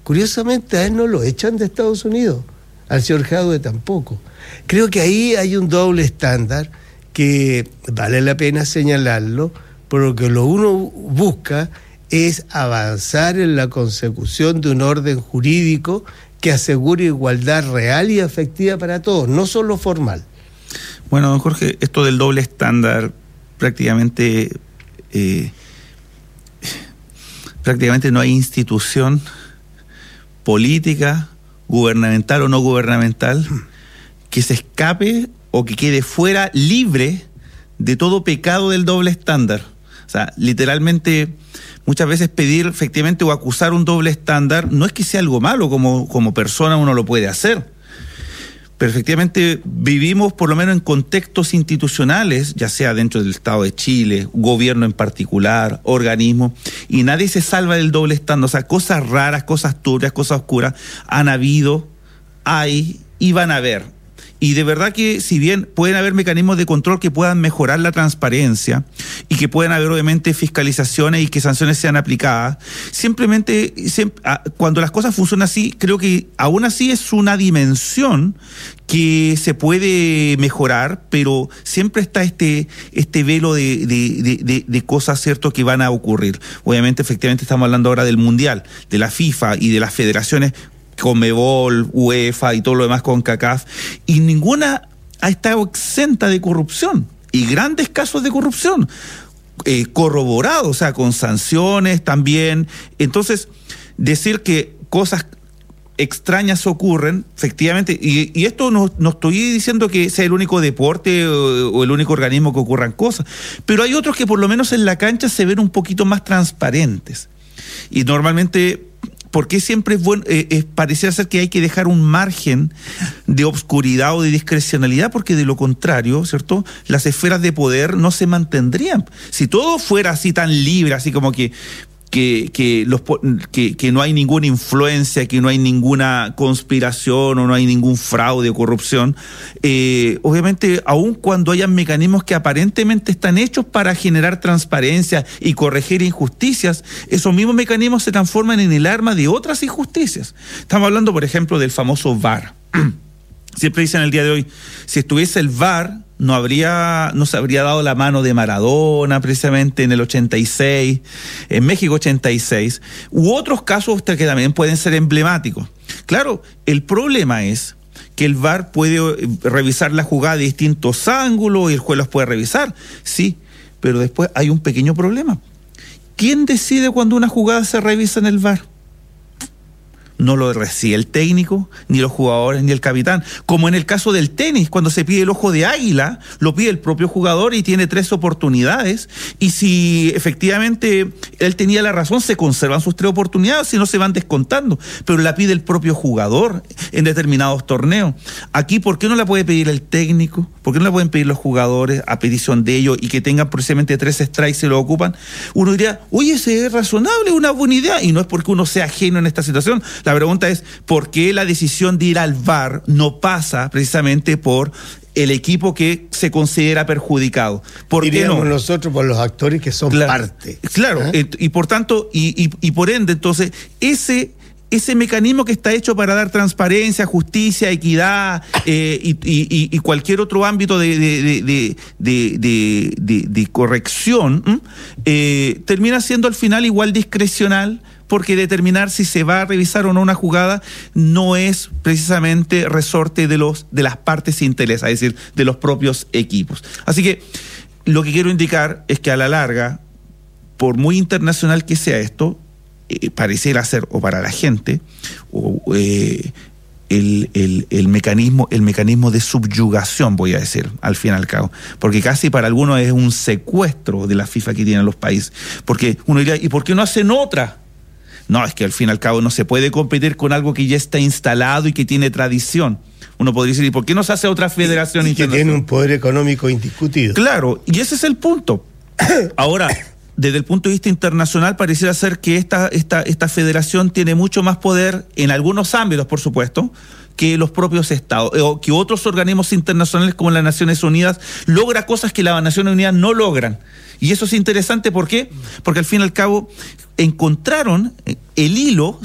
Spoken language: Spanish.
Curiosamente a él no lo echan de Estados Unidos, al señor Jadwe tampoco. Creo que ahí hay un doble estándar que vale la pena señalarlo, porque lo uno busca es avanzar en la consecución de un orden jurídico que asegure igualdad real y efectiva para todos, no solo formal. Bueno, don Jorge, esto del doble estándar prácticamente no hay institución política, gubernamental o no gubernamental, que se escape o que quede fuera, libre de todo pecado del doble estándar. O sea, literalmente, muchas veces pedir efectivamente o acusar un doble estándar no es que sea algo malo, como persona uno lo puede hacer. Pero efectivamente vivimos por lo menos en contextos institucionales, ya sea dentro del Estado de Chile, gobierno en particular, organismos, y nadie se salva del doble estándar. O sea, cosas raras, cosas turbias, cosas oscuras han habido, hay y van a haber. Y de verdad que si bien pueden haber mecanismos de control que puedan mejorar la transparencia y que pueden haber obviamente fiscalizaciones y que sanciones sean aplicadas, cuando las cosas funcionan así, creo que aún así es una dimensión que se puede mejorar, pero siempre está este velo de cosas, ¿cierto?, que van a ocurrir. Obviamente, efectivamente, estamos hablando ahora del Mundial, de la FIFA y de las federaciones Conmebol, UEFA y todo lo demás con CONCACAF, y ninguna ha estado exenta de corrupción, y grandes casos de corrupción, corroborados, o sea, con sanciones también. Entonces, decir que cosas extrañas ocurren, efectivamente, y esto no estoy diciendo que sea el único deporte o el único organismo que ocurran cosas, pero hay otros que por lo menos en la cancha se ven un poquito más transparentes, y normalmente... ¿Por qué siempre es bueno? Pareciera ser que hay que dejar un margen de obscuridad o de discrecionalidad, porque de lo contrario, ¿cierto?, las esferas de poder no se mantendrían. Si todo fuera así tan libre, así como que no hay ninguna influencia, que no hay ninguna conspiración o no hay ningún fraude o corrupción, obviamente, aun cuando hayan mecanismos que aparentemente están hechos para generar transparencia y corregir injusticias, esos mismos mecanismos se transforman en el arma de otras injusticias. Estamos hablando, por ejemplo, del famoso VAR. Siempre dicen el día de hoy, si estuviese el VAR, no se habría dado la mano de Maradona precisamente en el 86, en México 86, u otros casos que también pueden ser emblemáticos. Claro, el problema es que el VAR puede revisar la jugada de distintos ángulos y el juez los puede revisar, sí, pero después hay un pequeño problema. ¿Quién decide cuando una jugada se revisa en el VAR? No lo recibe el técnico, ni los jugadores, ni el capitán. Como en el caso del tenis, cuando se pide el ojo de águila, lo pide el propio jugador y tiene 3 oportunidades. Y si efectivamente él tenía la razón, se conservan sus 3 oportunidades, si no se van descontando. Pero la pide el propio jugador en determinados torneos. Aquí, ¿por qué no la puede pedir el técnico? ¿Por qué no la pueden pedir los jugadores a petición de ellos y que tengan precisamente 3 strikes y lo ocupan? Uno diría, oye, ese es razonable, una buena idea. Y no es porque uno sea ajeno en esta situación. La pregunta es, ¿por qué la decisión de ir al VAR no pasa precisamente por el equipo que se considera perjudicado? ¿Por qué no? Nosotros por los actores que son parte. Claro, y por tanto, y por ende, entonces, ese mecanismo que está hecho para dar transparencia, justicia, equidad y cualquier otro ámbito de corrección, termina siendo al final igual discrecional, porque determinar si se va a revisar o no una jugada no es precisamente resorte de las partes interesadas, es decir, de los propios equipos. Así que lo que quiero indicar es que a la larga, por muy internacional que sea esto, pareciera ser, o para la gente, el mecanismo de subyugación, voy a decir, al fin y al cabo, porque casi para algunos es un secuestro de la FIFA que tienen los países, porque uno diría, ¿y por qué no hacen otra? No, es que al fin y al cabo no se puede competir con algo que ya está instalado y que tiene tradición. Uno podría decir, ¿y por qué no se hace otra federación internacional? Que tiene un poder económico indiscutido. Claro, y ese es el punto. Ahora, desde el punto de vista internacional, pareciera ser que esta federación tiene mucho más poder en algunos ámbitos, por supuesto, que los propios estados, o que otros organismos internacionales como las Naciones Unidas logra cosas que las Naciones Unidas no logran. Y eso es interesante, ¿por qué? Porque al fin y al cabo encontraron el hilo,